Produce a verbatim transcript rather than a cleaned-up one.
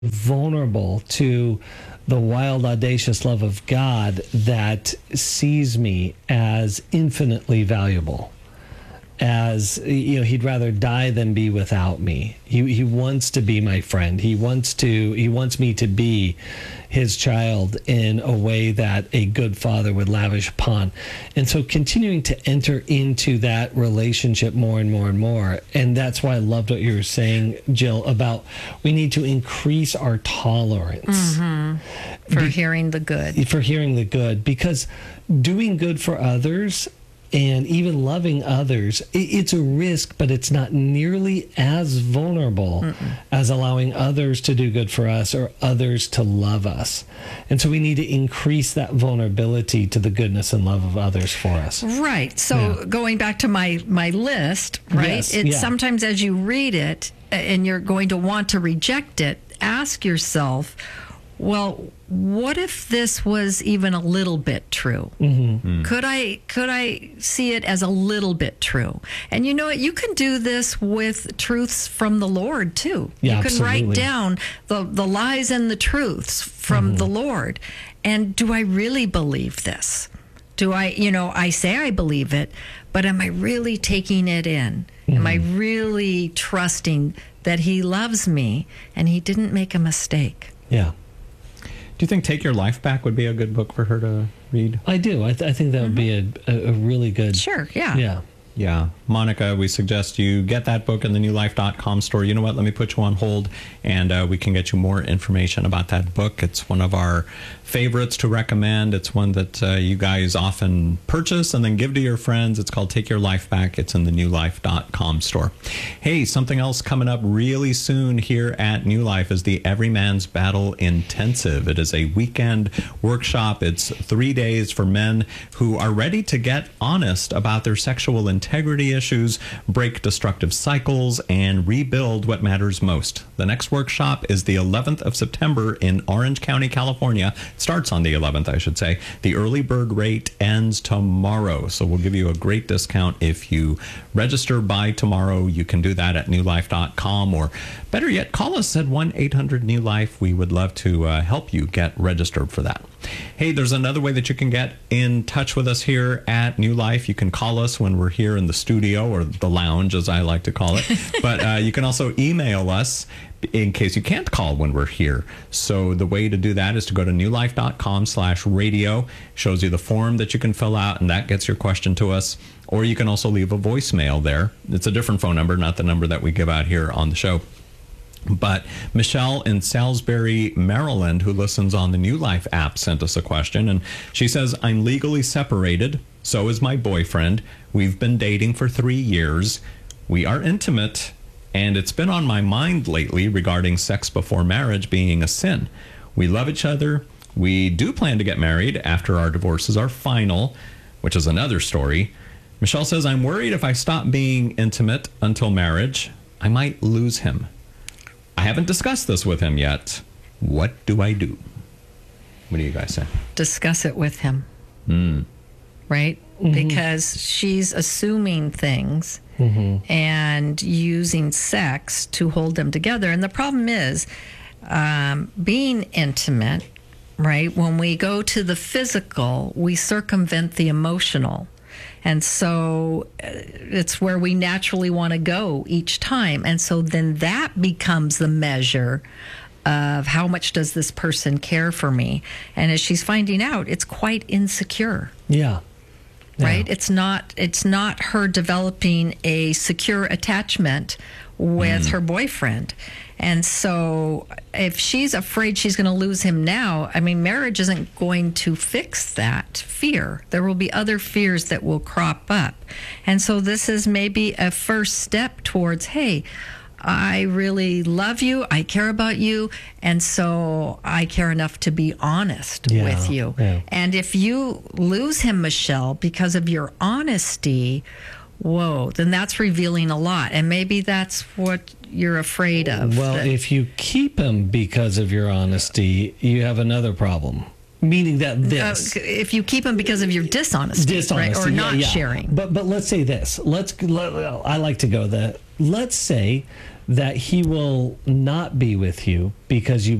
vulnerable to the wild, audacious love of God that sees me as infinitely valuable. As, you know, he'd rather die than be without me. He he wants to be my friend. He wants to he wants me to be his child in a way that a good father would lavish upon. And so continuing to enter into that relationship more and more and more. And that's why I loved what you were saying, Jill, about we need to increase our tolerance. Mm-hmm. For be, hearing the good. For hearing the good. Because doing good for others and even loving others, it's a risk, but it's not nearly as vulnerable Mm-mm. as allowing others to do good for us or others to love us. And so we need to increase that vulnerability to the goodness and love of others for us. Right. So yeah. going back to my, my list, right? Yes, it's yeah. sometimes as you read it and you're going to want to reject it, ask yourself, well, what if this was even a little bit true? Mm-hmm. Mm. Could I could I see it as a little bit true? And you know what? You can do this with truths from the Lord, too. Yeah, you can absolutely. write down the, the lies and the truths from mm-hmm. the Lord. And do I really believe this? Do I, you know, I say I believe it, but am I really taking it in? Mm-hmm. Am I really trusting that he loves me and he didn't make a mistake? Yeah. Do you think Take Your Life Back would be a good book for her to read? I do. I, th- I think that would mm-hmm. be a, a, a really good... Sure, yeah. Yeah. Yeah. Monica, we suggest you get that book in the new life dot com store. You know what? Let me put you on hold, and uh, we can get you more information about that book. It's one of our favorites to recommend. It's one that uh, you guys often purchase and then give to your friends. It's called Take Your Life Back. It's in the new life dot com store. Hey, something else coming up really soon here at New Life is the Every Man's Battle Intensive. It is a weekend workshop. It's three days for men who are ready to get honest about their sexual integrity issues, break destructive cycles, and rebuild what matters most. The next workshop is the eleventh of September in Orange County, California. It starts on the eleventh, I should say. The early bird rate ends tomorrow, so we'll give you a great discount if you register by tomorrow. You can do that at new life dot com, or better yet, call us at one eight hundred new life. We would love to uh, help you get registered for that. Hey, there's another way that you can get in touch with us here at New Life. You can call us when we're here in the studio, or the lounge, as I like to call it. But uh, you can also email us in case you can't call when we're here. So the way to do that is to go to new life dot com slash radio. Shows you the form that you can fill out, and that gets your question to us. Or you can also leave a voicemail there. It's a different phone number, not the number that we give out here on the show. But Michelle in Salisbury, Maryland, who listens on the New Life app, sent us a question. And she says, I'm legally separated. So is my boyfriend. We've been dating for three years. We are intimate. And it's been on my mind lately regarding sex before marriage being a sin. We love each other. We do plan to get married after our divorces are final, which is another story. Michelle says, I'm worried if I stop being intimate until marriage, I might lose him. I haven't discussed this with him yet. What do I do? What do you guys say? Discuss it with him. Mm. Right? Mm-hmm. Because she's assuming things mm-hmm. and using sex to hold them together. And the problem is um, being intimate, right? When we go to the physical, we circumvent the emotional. And so it's where we naturally want to go each time. And so then that becomes the measure of how much does this person care for me. And as she's finding out, it's quite insecure. Yeah. yeah. Right? It's not it's not her developing a secure attachment with mm. her boyfriend. And so if she's afraid she's going to lose him now, I mean, marriage isn't going to fix that fear. There will be other fears that will crop up. And so this is maybe a first step towards, hey, I really love you, I care about you, and so I care enough to be honest yeah, with you. Yeah. And if you lose him, Michelle, because of your honesty, whoa, then that's revealing a lot. And maybe that's what you're afraid of. Well, that, if you keep him because of your honesty, you have another problem. Meaning that Uh, this if you keep him because of your dishonesty, dishonesty right? Or yeah, not yeah. sharing. But but let's say this. Let's. Let, I like to go the. Let's say that he will not be with you because you